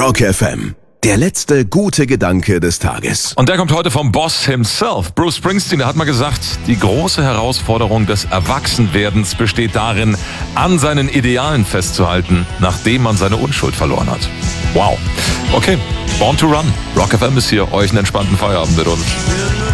Rock FM. Der letzte gute Gedanke des Tages. Und der kommt heute vom Boss himself. Bruce Springsteen, der hat mal gesagt, die große Herausforderung des Erwachsenwerdens besteht darin, an seinen Idealen festzuhalten, nachdem man seine Unschuld verloren hat. Wow. Okay, Born to Run. Rock FM ist hier, euch einen entspannten Feierabend mit uns.